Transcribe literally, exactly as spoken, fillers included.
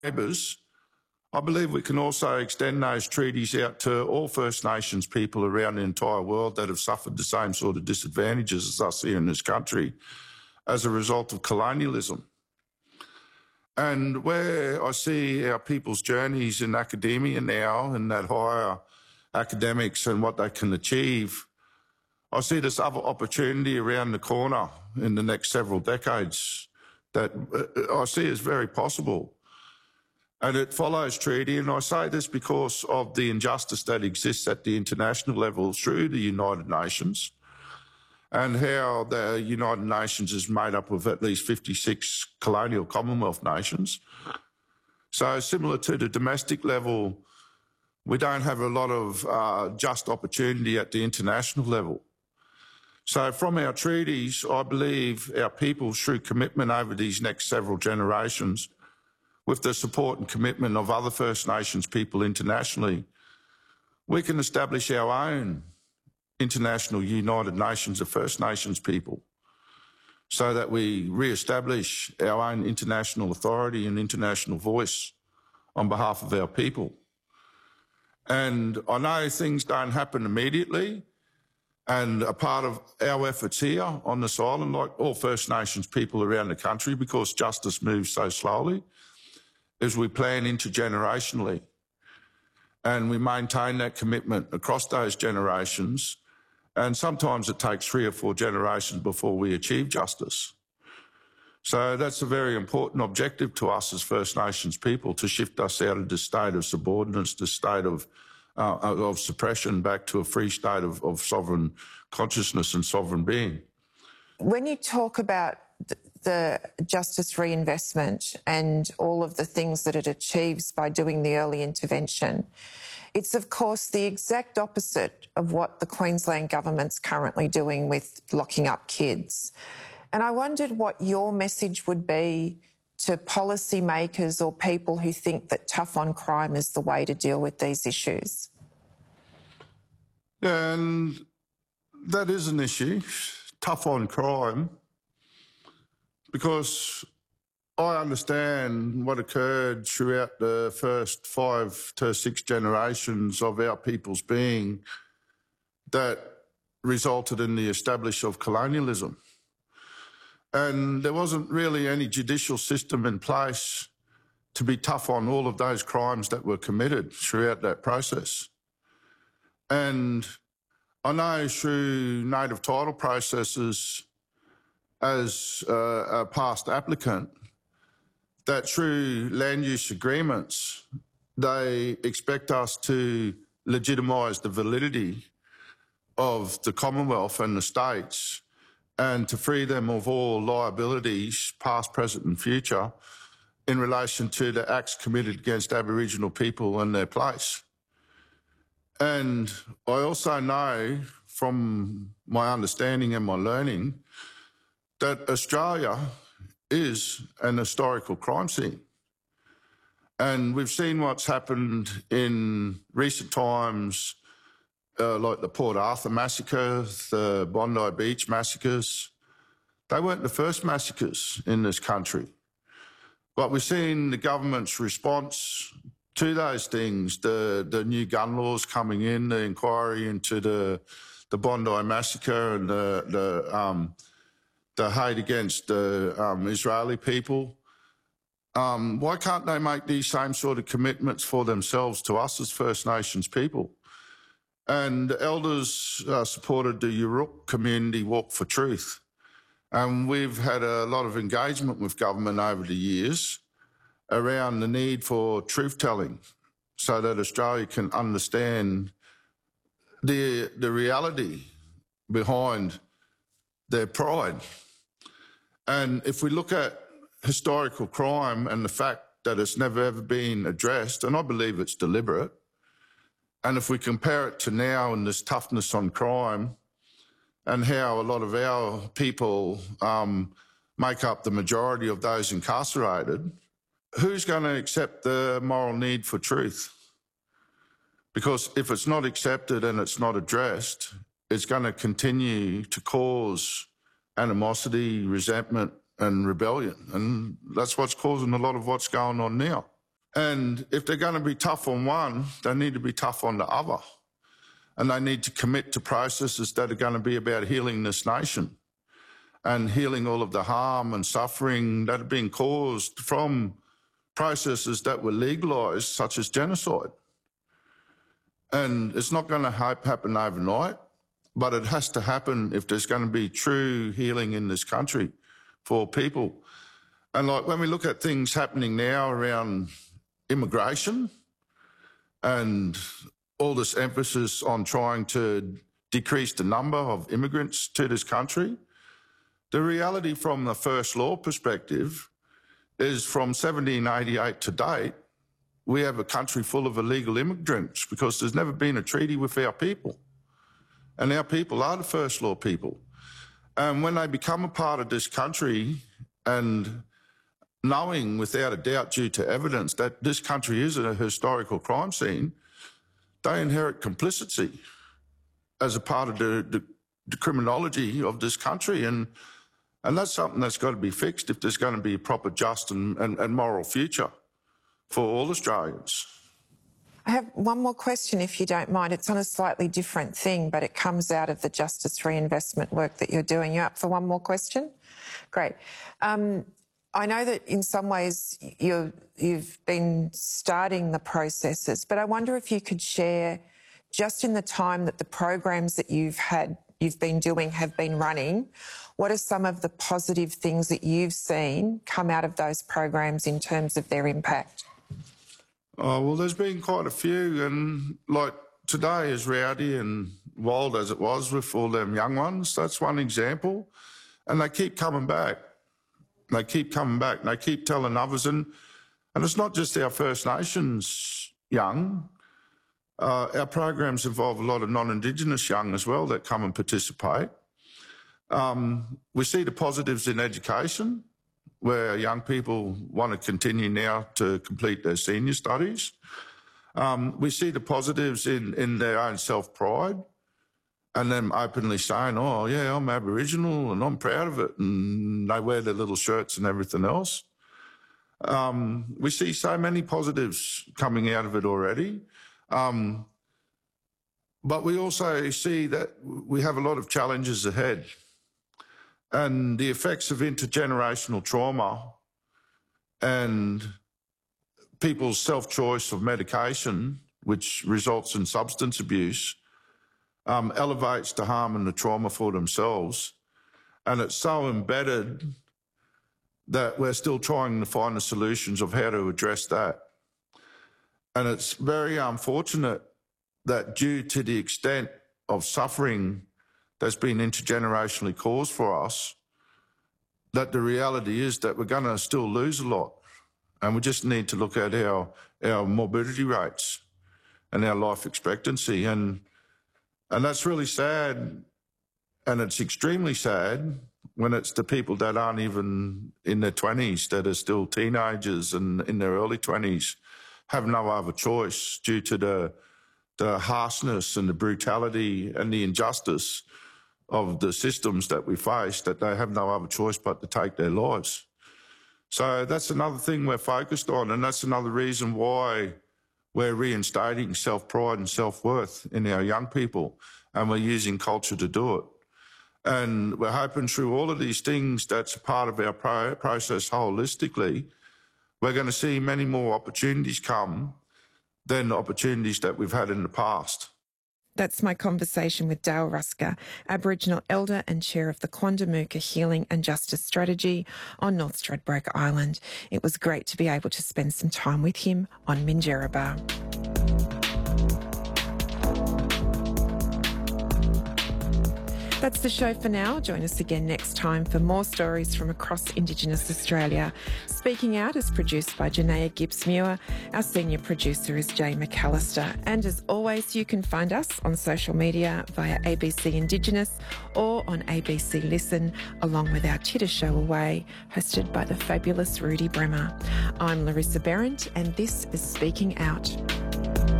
neighbours, I believe we can also extend those treaties out to all First Nations people around the entire world that have suffered the same sort of disadvantages as us here in this country as a result of colonialism. And where I see our people's journeys in academia now and that higher academics and what they can achieve, I see this other opportunity around the corner in the next several decades that I see as very possible. And it follows treaty, and I say this because of the injustice that exists at the international level through the United Nations, and how the United Nations is made up of at least fifty-six colonial Commonwealth nations. So similar to the domestic level, we don't have a lot of uh, just opportunity at the international level. So from our treaties, I believe our people, through commitment over these next several generations, with the support and commitment of other First Nations people internationally, we can establish our own international United Nations of First Nations people so that we re-establish our own international authority and international voice on behalf of our people. And I know things don't happen immediately, and a part of our efforts here on this island, like all First Nations people around the country, because justice moves so slowly, is we plan intergenerationally, and we maintain that commitment across those generations. And sometimes it takes three or four generations before we achieve justice. So that's a very important objective to us as First Nations people, to shift us out of this state of subordinates, this state of, uh, of suppression, back to a free state of, of sovereign consciousness and sovereign being. When you talk about the justice reinvestment and all of the things that it achieves by doing the early intervention, it's of course the exact opposite of what the Queensland government's currently doing with locking up kids. And I wondered what your message would be to policymakers or people who think that tough on crime is the way to deal with these issues. Yeah, and that is an issue, tough on crime, because I understand what occurred throughout the first five to six generations of our people's being that resulted in the establishment of colonialism. And there wasn't really any judicial system in place to be tough on all of those crimes that were committed throughout that process. And I know through native title processes, as uh, a past applicant, that through land use agreements, they expect us to legitimise the validity of the Commonwealth and the states, and to free them of all liabilities, past, present and future, in relation to the acts committed against Aboriginal people and their place. And I also know from my understanding and my learning that Australia is an historical crime scene. And we've seen what's happened in recent times, uh, like the Port Arthur massacre, the Bondi Beach massacres. They weren't the first massacres in this country. But we've seen the government's response to those things, the, the new gun laws coming in, the inquiry into the, the Bondi massacre and the, the um, the hate against the um, Israeli people. Um, why can't they make these same sort of commitments for themselves to us as First Nations people? And the elders uh, supported the Yurruk community Walk for Truth. And we've had a lot of engagement with government over the years around the need for truth-telling so that Australia can understand the, the reality behind their pride. And if we look at historical crime and the fact that it's never ever been addressed, and I believe it's deliberate, and if we compare it to now and this toughness on crime and how a lot of our people um, make up the majority of those incarcerated, who's going to accept the moral need for truth? Because if it's not accepted and it's not addressed, it's going to continue to cause animosity, resentment and rebellion. And that's what's causing a lot of what's going on now. And if they're going to be tough on one, they need to be tough on the other. And they need to commit to processes that are going to be about healing this nation and healing all of the harm and suffering that have been caused from processes that were legalised, such as genocide. And it's not going to happen overnight, but it has to happen if there's going to be true healing in this country for people. And like when we look at things happening now around immigration and all this emphasis on trying to decrease the number of immigrants to this country, the reality from the First Law perspective is from seventeen eighty-eight to date, we have a country full of illegal immigrants because there's never been a treaty with our people. And our people are the First Law people. And when they become a part of this country and knowing without a doubt due to evidence that this country is a historical crime scene, they inherit complicity as a part of the, the, the criminology of this country. And, and that's something that's got to be fixed if there's going to be a proper, just and, and, and moral future for all Australians. I have one more question, if you don't mind. It's on a slightly different thing, but it comes out of the justice reinvestment work that you're doing. You up for one more question? Great. Um, I know that in some ways you're, you've been starting the processes, but I wonder if you could share, just in the time that the programs that you've had, you've been doing have been running, what are some of the positive things that you've seen come out of those programs in terms of their impact? Oh, well, there's been quite a few, and like today, as rowdy and wild as it was with all them young ones, that's one example, and they keep coming back. They keep coming back and they keep telling others. And, and it's not just our First Nations young. Uh, our programs involve a lot of non-Indigenous young as well that come and participate. Um, we see the positives in education, where young people want to continue now to complete their senior studies. Um, we see the positives in, in their own self-pride, and them openly saying, oh, yeah, I'm Aboriginal and I'm proud of it, and they wear their little shirts and everything else. Um, we see so many positives coming out of it already. Um, but we also see that we have a lot of challenges ahead. And the effects of intergenerational trauma and people's self-choice of medication, which results in substance abuse, Um, elevates the harm and the trauma for themselves. And it's so embedded that we're still trying to find the solutions of how to address that. And it's very unfortunate that due to the extent of suffering that's been intergenerationally caused for us, that the reality is that we're going to still lose a lot. And we just need to look at our, our morbidity rates and our life expectancy. And And that's really sad, and it's extremely sad when it's the people that aren't even in their twenties, that are still teenagers and in their early twenties, have no other choice due to the, the harshness and the brutality and the injustice of the systems that we face, that they have no other choice but to take their lives. So that's another thing we're focused on, and that's another reason why we're reinstating self-pride and self-worth in our young people, and we're using culture to do it. And we're hoping through all of these things that's a part of our pro process holistically, we're going to see many more opportunities come than the opportunities that we've had in the past. That's my conversation with Dale Ruska, Aboriginal elder and chair of the Quandamooka Healing and Justice Strategy on North Stradbroke Island. It was great to be able to spend some time with him on Minjerribah. That's the show for now. Join us again next time for more stories from across Indigenous Australia. Speaking Out is produced by Janaea Gibbs-Muir. Our senior producer is Jay McAllister. And as always, you can find us on social media via A B C Indigenous or on A B C Listen, along with our Titter Show Away, hosted by the fabulous Rudy Bremer. I'm Larissa Behrendt, and this is Speaking Out.